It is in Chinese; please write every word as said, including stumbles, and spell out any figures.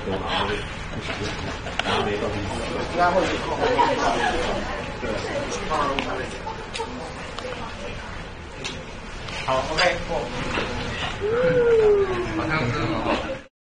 多，然后不想用，然后没东西吃。 应该会有空。 对。 好 ，OK，过。 好像是很好。